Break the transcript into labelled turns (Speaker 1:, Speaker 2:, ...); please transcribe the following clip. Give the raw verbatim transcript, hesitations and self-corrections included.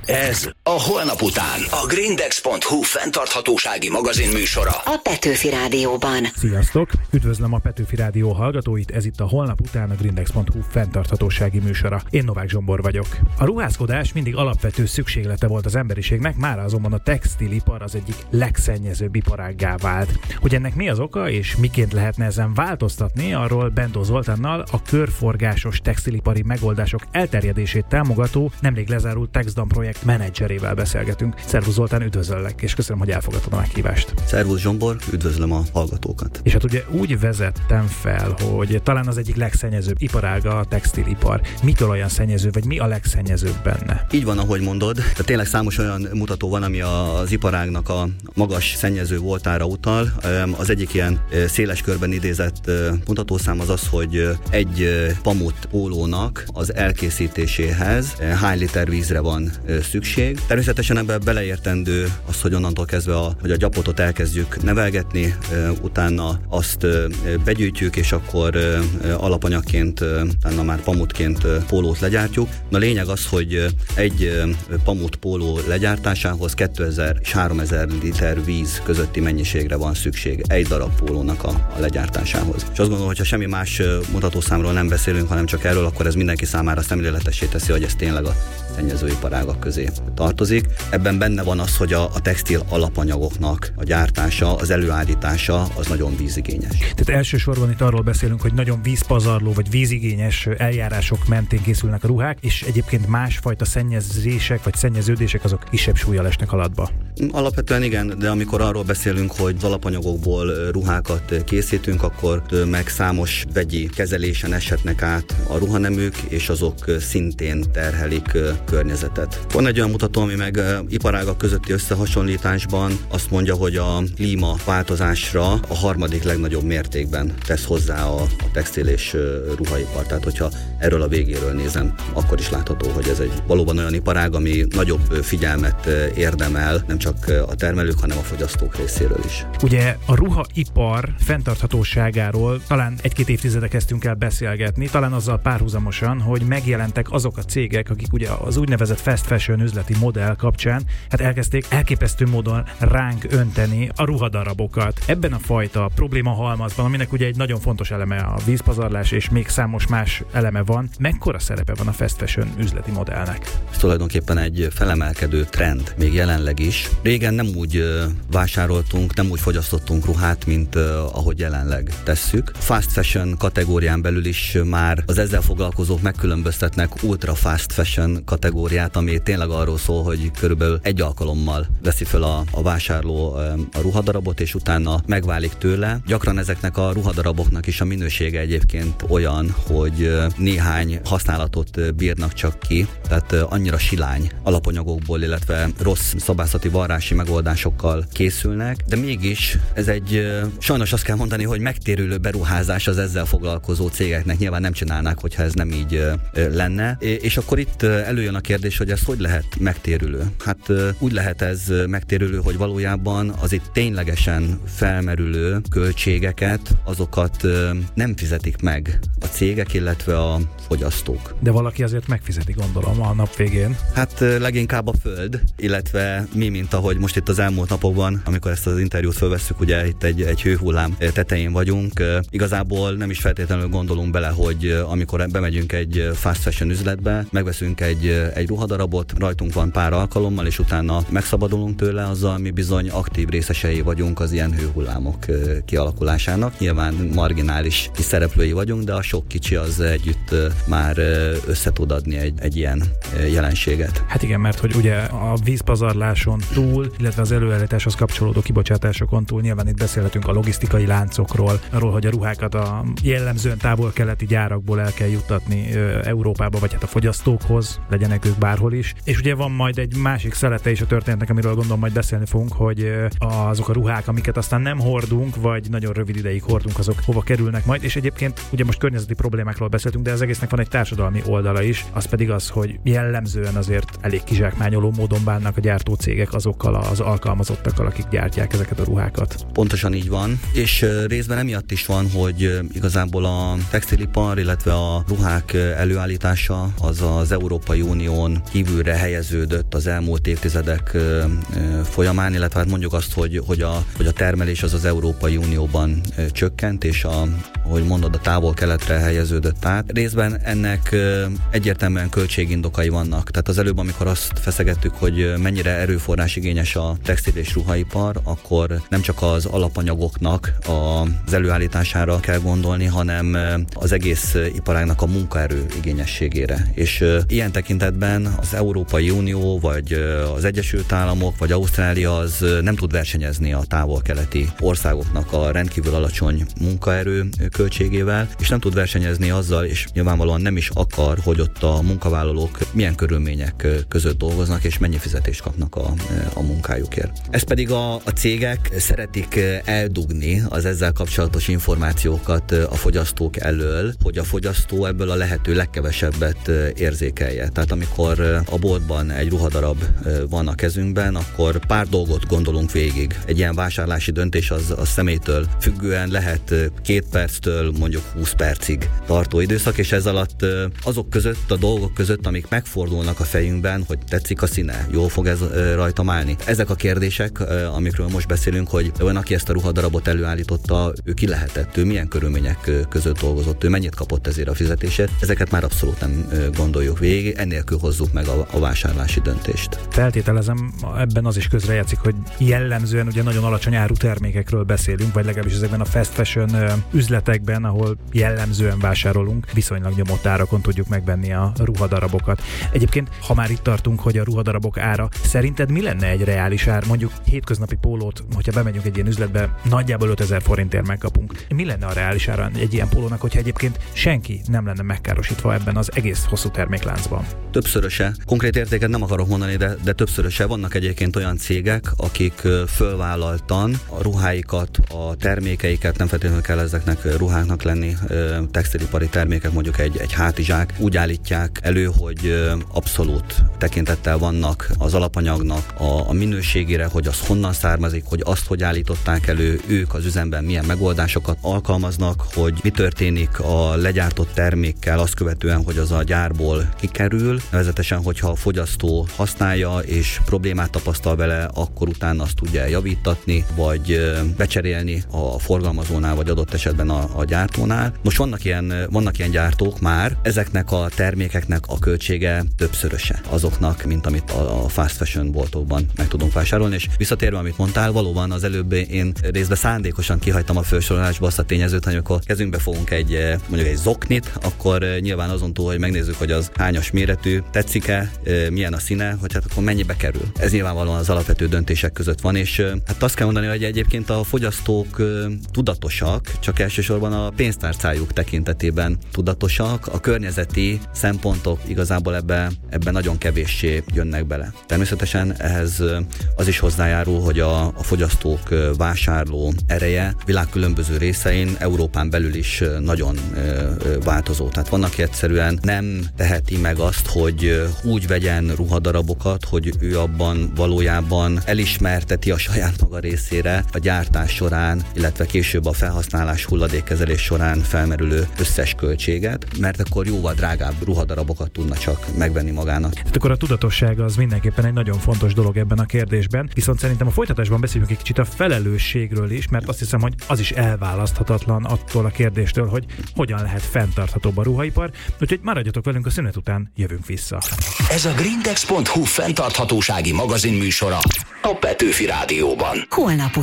Speaker 1: Ez a Holnap után a grindex pont hu fenntarthatósági magazin műsora
Speaker 2: a Petőfi Rádióban.
Speaker 3: Sziasztok! Üdvözlöm a Petőfi Rádió hallgatóit, ez itt a Holnap után a grindex pont hu fenntarthatósági műsora. Én Novák Zsombor vagyok. A ruházkodás mindig alapvető szükséglete volt az emberiségnek, mára azonban a textilipar az egyik legszennyezőbb iparággá vált. Hogy ennek mi az oka és miként lehetne ezen változtatni, arról Bendó Zoltánnal, a körforgásos textilipari megoldások elterjedését támogató, nemrég lezárult TexDam projekt menedzserével beszélgetünk. Szervusz Zoltán, üdvözöllek, és köszönöm, hogy elfogadtad a meghívást.
Speaker 4: Szervusz Zsombor, üdvözlöm a hallgatókat.
Speaker 3: És hát ugye úgy vezettem fel, hogy talán az egyik legszennyezőbb iparága a textilipar. Mitől olyan szennyező, vagy mi a legszennyezőbb benne?
Speaker 4: Így van, ahogy mondod. Tehát tényleg számos olyan mutató van, ami az iparágnak a magas szennyező voltára utal. Az egyik ilyen széles körben idézett mutatószám az az, hogy egy pamut pólónak az elkészítéséhez hány liter vízre van szükség. Természetesen ebben beleértendő az, hogy onnantól kezdve, a, hogy a gyapotot elkezdjük nevelgetni, utána azt begyűjtjük, és akkor alapanyagként, utána már pamutként pólót legyártjuk. Na lényeg az, hogy egy pamut póló legyártásához kétezer és háromezer liter víz közötti mennyiségre van szükség egy darab pólónak a, a legyártásához. És azt gondolom, hogy ha semmi más mutatószámról nem beszélünk, hanem csak erről, akkor ez mindenki számára szemléletessé teszi, hogy ez tényleg a szennyezőiparágak közé tartozik. Ebben benne van az, hogy a, a textil alapanyagoknak a gyártása, az előállítása az nagyon vízigényes.
Speaker 3: Tehát elsősorban itt arról beszélünk, hogy nagyon vízpazarló vagy vízigényes eljárások mentén készülnek a ruhák, és egyébként másfajta szennyezések vagy szennyeződések azok kisebb súllyal esnek alatba.
Speaker 4: Alapvetően igen, de amikor arról beszélünk, hogy az alapanyagokból ruhákat készítünk, akkor meg számos vegyi kezelésen eshetnek át a ruhaneműk, és azok szintén terhelik környezetet. Van egy olyan mutató, ami meg iparágak közötti összehasonlításban azt mondja, hogy a klímaváltozásra a harmadik legnagyobb mértékben tesz hozzá a, a textil és ruhaipar. Tehát, hogyha erről a végéről nézem, akkor is látható, hogy ez egy valóban olyan iparág, ami nagyobb figyelmet érdemel, nem csak a termelők, hanem a fogyasztók részéről is.
Speaker 3: Ugye a ruhaipar fenntarthatóságáról talán egy-két évtizede kezdtünk el beszélgetni, talán azzal párhuzamosan, hogy megjelentek azok a cégek, akik ugye az úgynevezett fast fashion üzleti modell kapcsán hát elkezdték elképesztő módon ránk önteni a ruhadarabokat. Ebben a fajta probléma halmazban, aminek ugye egy nagyon fontos eleme a vízpazarlás, és még számos más eleme van, mekkora szerepe van a fast fashion üzleti modellnek?
Speaker 4: Ez tulajdonképpen egy felemelkedő trend, még jelenleg is. Régen nem úgy uh, vásároltunk, nem úgy fogyasztottunk ruhát, mint uh, ahogy jelenleg tesszük. Fast fashion kategórián belül is már az ezzel foglalkozók megkülönböztetnek ultra fast fashion kategóriát, ami tényleg arról szól, hogy körülbelül egy alkalommal veszi fel a, a vásárló a ruhadarabot, és utána megválik tőle. Gyakran ezeknek a ruhadaraboknak is a minősége egyébként olyan, hogy néhány használatot bírnak csak ki, tehát annyira silány alapanyagokból, illetve rossz szabászati varrási megoldásokkal készülnek, de mégis ez egy, sajnos azt kell mondani, hogy megtérülő beruházás az ezzel foglalkozó cégeknek. Nyilván nem csinálnák, hogyha ez nem így lenne. És akkor itt előjön a kérdés, hogy ez hogy lehet megtérülő? Hát úgy lehet ez megtérülő, hogy valójában az itt ténylegesen felmerülő költségeket, azokat nem fizetik meg a cégek, illetve a fogyasztók.
Speaker 3: De valaki azért megfizeti, gondolom, a nap végén.
Speaker 4: Hát leginkább a föld, illetve mi, mint ahogy most itt az elmúlt napokban, amikor ezt az interjút fölvesszük, ugye itt egy, egy hőhullám tetején vagyunk. Igazából nem is feltétlenül gondolunk bele, hogy amikor bemegyünk egy fast fashion üzletbe, megveszünk egy, egy ruhadarabot, rajtunk van pár alkalommal, és utána megszabadulunk tőle, azzal mi bizony aktív részesei vagyunk az ilyen hőhullámok kialakulásának. Nyilván marginális szereplői vagyunk, de a sok kicsi az együtt már össze tud adni egy, egy ilyen jelenséget.
Speaker 3: Hát igen, mert hogy ugye a vízpazarláson túl, illetve az előállításhoz kapcsolódó kibocsátásokon túl nyilván itt beszélhetünk a logisztikai láncokról, arról, hogy a ruhákat a jellemzően távol-keleti gyárakból el kell juttatni Európába, vagy hát a fogyasztókhoz, legyenek ők bárhol is. És ugye van majd egy másik szelete is a történetnek, amiről gondolom majd beszélni fogunk, hogy azok a ruhák, amiket aztán nem hordunk, vagy nagyon rövid ideig hordunk, azok hova kerülnek majd. És egyébként ugye most környezeti problémákról beszéltünk, de az egésznek van egy társadalmi oldala is, az pedig az, hogy jellemzően azért elég kizsákmányoló módon bánnak a gyártócégek azok azokkal az alkalmazottakkal, akik gyártják ezeket a ruhákat.
Speaker 4: Pontosan így van, és részben emiatt is van, hogy igazából a textilipar, illetve a ruhák előállítása az az Európai Unión kívülre helyeződött az elmúlt évtizedek folyamán, illetve hát mondjuk azt, hogy, hogy, a, hogy a termelés az az Európai Unióban csökkent, és a, ahogy mondod, a távol-keletre helyeződött át. Részben ennek egyértelműen költségindokai vannak. Tehát az előbb, amikor azt feszegettük, hogy mennyire erőforrásigényes a textil és ruhaipar, akkor nem csak az alapanyagoknak az előállítására kell gondolni, hanem az egész iparágnak a munkaerő igényességére. És ilyen tekintetben az Európai Unió, vagy az Egyesült Államok, vagy Ausztrália az nem tud versenyezni a távol-keleti országoknak a rendkívül alacsony munkaerő költségével, és nem tud versenyezni azzal, és nyilvánvalóan nem is akar, hogy ott a munkavállalók milyen körülmények között dolgoznak, és mennyi fizetést kapnak a, a munkájukért. Ezt pedig a, a cégek szeretik eldugni az ezzel kapcsolatos információkat a fogyasztók elől, hogy a fogyasztó ebből a lehető legkevesebbet érzékelje. Tehát amikor a boltban egy ruhadarab van a kezünkben, akkor pár dolgot gondolunk végig. Egy ilyen vásárlási döntés az a személytől függően lehet két perctől mondjuk húsz percig tartó időszak, és ez alatt azok között, a dolgok között, amik megfordulnak a fejünkben, hogy tetszik a színe, jól fog ez rajtam állni. Ezek a kérdések, amikről most beszélünk, hogy olyan, aki ezt a ruhadarabot előállította, ő ki lehetett, ő milyen körülmények között dolgozott, ő mennyit kapott ezért a fizetését, ezeket már abszolút nem gondoljuk végig, ennélkül hozzuk meg a, a vásárlási döntést.
Speaker 3: Feltételezem, ebben az is közrejátszik, hogy jellemzően ugye nagyon alacsony áru termékekről beszélünk, vagy legalábbis ezekben a fast fashion üzletekben, ahol jellemzően vásárolunk, viszonylag nyomott árakon tudjuk megvenni a ruhadarabokat. Egyébként, ha már itt tartunk, hogy a ruhadarabok ára, szerinted mi lenne egy reális ár? Mondjuk hétköznapi pólót, hogyha bemegyünk egy ilyen üzletbe, nagyjából ötezer forintért megkapunk. Mi lenne a reális ára egy ilyen pólónak, hogyha egyébként senki nem lenne megkárosítva ebben az egész hosszú termékláncban?
Speaker 4: Többszöröse. Konkrét értéket nem akarok mondani, de, de többszöröse. Vannak egyébként olyan cégek, akik fölvállaltan a ruháikat, a termékeiket, nem feltétlenül kell ezeknek ruháknak lenni, textilipari termékek, mondjuk egy, egy hátizsák, úgy állítják elő, hogy abszolút tekintettel vannak az alapanyagnak a, a minőségére, hogy az honnan származik, hogy azt, hogy állították elő, ők az üzemben milyen megoldásokat alkalmaznak, hogy mi történik a legyártott termékkel, azt követően, hogy az a gyárból kikerül, nevezetesen, hogyha a fogyasztó használja és problémát tapasztal vele, akkor utána azt tudja javítatni, vagy becserélni a forgalmazónál, vagy adott esetben a, a gyártónál. Most vannak ilyen, vannak ilyen gyártók már, ezeknek a termékeknek a költsége többszöröse azoknak, mint amit a, a fast fashion boltokban meg tudunk vásárolni, és visszatérve, amit mondtál, valóban az előbb én részben szándékosan kihagytam a felsorolásba azt a tényezőt, hogy amikor kezünkbe fogunk egy, mondjuk egy zoknit, akkor nyilván azon túl, hogy megnézzük, hogy az hányas méretű, tetszik-e, milyen a színe, hogy hát akkor mennyibe kerül. Ez nyilvánvalóan az alapvető döntések között van, és hát azt kell mondani, hogy egyébként a fogyasztók tudatosak, csak elsősorban a pénztárcájuk tekintetében tudatosak, a környezeti szempontok igazából ebbe, ebbe nagyon kevéssé jönnek bele. Természetesen ehhez az is hozzájárul, hogy a, a fogyasztók vásárló ereje világ különböző részein, Európán belül is nagyon változó. Tehát van, aki egyszerűen nem teheti meg azt, hogy úgy vegyen ruhadarabokat, hogy ő abban valójában elismerteti a saját maga részére a gyártás során, illetve később a felhasználás hulladékkezelés során felmerülő összes költséget, mert akkor jóval drágább ruhadarabokat tudna csak megvenni magának.
Speaker 3: Hát akkor a tudatosság az mindenképpen egy nagyon fontos dolog ebben a kérdésben, viszont szerintem a folytatásban beszélünk egy kicsit a felelősségről is, mert azt hiszem, hogy az is elválaszthatatlan attól a kérdéstől, hogy hogyan lehet fenntarthatóbb a ruhaipar, úgyhogy maradjatok velünk, a szünet után jövünk vissza.
Speaker 1: Ez a grindex pont hu fenntarthatósági magazin műsora a Petőfi Rádióban.
Speaker 2: Holnap